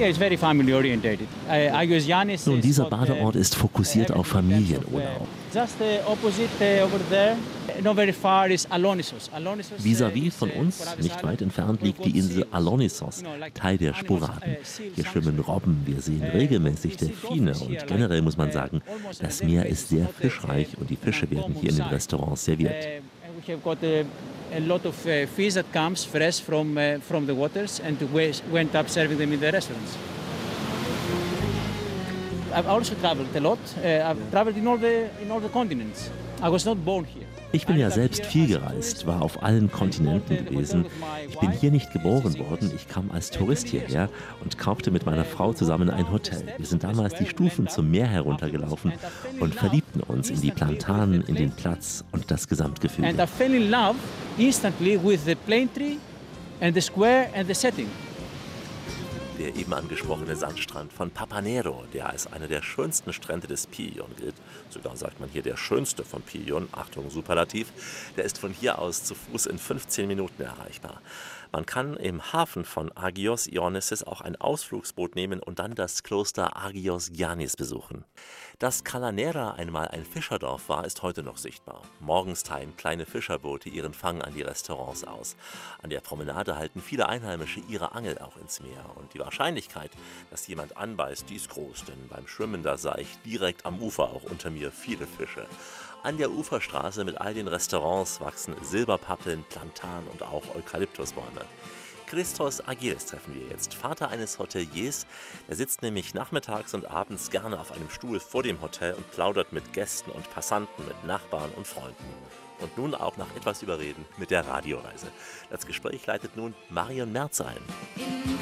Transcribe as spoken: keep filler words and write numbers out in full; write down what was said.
Nun, dieser Badeort ist fokussiert auf Familienurlaub. Vis-à-vis von uns, nicht weit entfernt, liegt die Insel Alonissos, Teil der Sporaden. Hier schwimmen Robben, wir sehen regelmäßig Delfine und generell muss man sagen, das Meer ist sehr fischreich und die Fische werden hier in den Restaurants serviert. We have got a, a lot of uh, fish that comes fresh from uh, from the waters, and we went up serving them in the restaurants. I've also traveled a lot. Uh, I've traveled in all the in all the continents. I was not born here. Ich bin ja selbst viel gereist, war auf allen Kontinenten gewesen. Ich bin hier nicht geboren worden, ich kam als Tourist hierher und kaufte mit meiner Frau zusammen ein Hotel. Wir sind damals die Stufen zum Meer heruntergelaufen und verliebten uns in die Plantanen, in den Platz und das Gesamtgefühl. And I fell in love instantly with the plane tree and the square and the setting. Der eben angesprochene Sandstrand von Papanero, der als einer der schönsten Strände des Piyon gilt, sogar sagt man hier der schönste von Piyon, Achtung Superlativ, der ist von hier aus zu Fuß in fünfzehn Minuten erreichbar. Man kann im Hafen von Agios Ionissos auch ein Ausflugsboot nehmen und dann das Kloster Agios Giannis besuchen. Dass Kalanera einmal ein Fischerdorf war, ist heute noch sichtbar. Morgens treiben kleine Fischerboote ihren Fang an die Restaurants aus. An der Promenade halten viele Einheimische ihre Angel auch ins Meer. Und die Wahrscheinlichkeit, dass jemand anbeißt, die ist groß, denn beim Schwimmen da sah ich direkt am Ufer auch unter mir viele Fische. An der Uferstraße mit all den Restaurants wachsen Silberpappeln, Plantanen und auch Eukalyptusbäume. Christos Agiles treffen wir jetzt, Vater eines Hoteliers. Der sitzt nämlich nachmittags und abends gerne auf einem Stuhl vor dem Hotel und plaudert mit Gästen und Passanten, mit Nachbarn und Freunden. Und nun auch nach etwas Überreden mit der Radioreise. Das Gespräch leitet nun Marion Merz ein.